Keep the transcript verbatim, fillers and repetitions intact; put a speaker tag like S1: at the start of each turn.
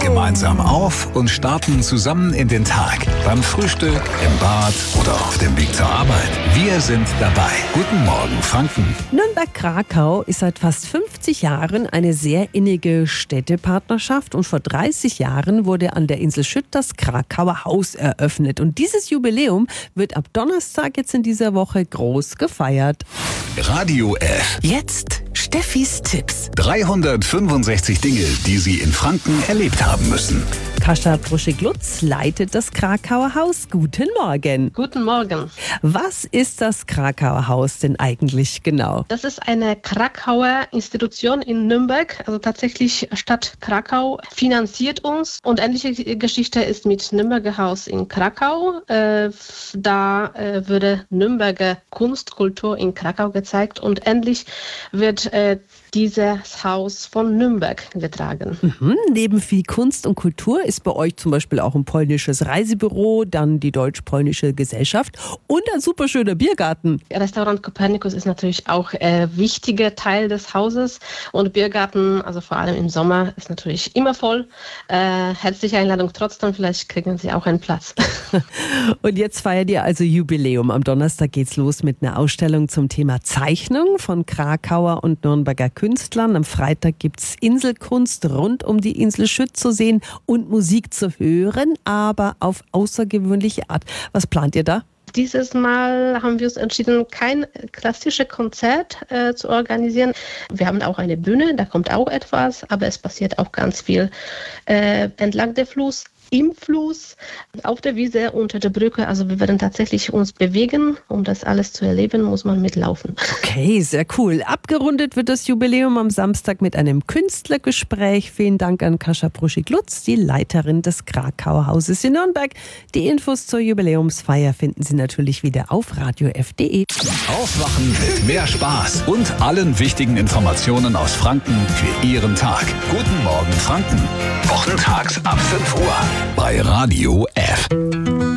S1: gemeinsam auf und starten zusammen in den Tag. Beim Frühstück, im Bad oder auf dem Weg zur Arbeit. Wir sind dabei. Guten Morgen, Franken.
S2: Nürnberg-Krakau ist seit fast fünfzig Jahren eine sehr innige Städtepartnerschaft und vor dreißig Jahren wurde an der Insel Schütt das Krakauer Haus eröffnet. Und dieses Jubiläum wird ab Donnerstag jetzt in dieser Woche groß gefeiert.
S1: Radio F.
S3: Jetzt Steffis Tipps.
S1: dreihundertfünfundsechzig Dinge, die Sie in Franken erlebt haben müssen.
S2: Kasia Bruschig-Lutz leitet das Krakauer Haus. Guten Morgen.
S4: Guten Morgen.
S2: Was ist das Krakauer Haus denn eigentlich genau?
S4: Das ist eine Krakauer Institution in Nürnberg. Also tatsächlich Stadt Krakau finanziert uns. Und ähnliche Geschichte ist mit Nürnberger Haus in Krakau. Äh, da äh, würde Nürnberger Kunst, Kultur in Krakau gezeigt. Und endlich wird äh, dieses Haus von Nürnberg getragen.
S2: Mhm. Neben viel Kunst und Kultur ist bei euch zum Beispiel auch ein polnisches Reisebüro, dann die deutsch-polnische Gesellschaft und ein superschöner Biergarten.
S4: Restaurant Kopernikus ist natürlich auch ein wichtiger Teil des Hauses und Biergarten, also vor allem im Sommer, ist natürlich immer voll. Äh, herzliche Einladung trotzdem, vielleicht kriegen Sie auch einen Platz.
S2: Und jetzt feiert ihr also Jubiläum. Am Donnerstag geht's los mit einer Ausstellung zum Thema Zeichnung von Krakauer und Nürnberger Künstlern. Am Freitag gibt's Inselkunst rund um die Insel Schütt zu sehen und Musik zu hören, aber auf außergewöhnliche Art. Was plant ihr da?
S4: Dieses Mal haben wir uns entschieden, kein klassisches Konzert äh, zu organisieren. Wir haben auch eine Bühne, da kommt auch etwas, aber es passiert auch ganz viel äh, entlang der Fluss. Im Fluss, auf der Wiese, unter der Brücke. Also wir werden tatsächlich uns bewegen. Um das alles zu erleben, muss man mitlaufen.
S2: Okay, sehr cool. Abgerundet wird das Jubiläum am Samstag mit einem Künstlergespräch. Vielen Dank an Kasia Bruschig-Lutz, die Leiterin des Krakauer Hauses in Nürnberg. Die Infos zur Jubiläumsfeier finden Sie natürlich wieder auf radio f punkt de.
S1: Aufwachen mit mehr Spaß und allen wichtigen Informationen aus Franken für Ihren Tag. Guten Morgen, Franken. Wochentags ab fünf Uhr bei Radio F.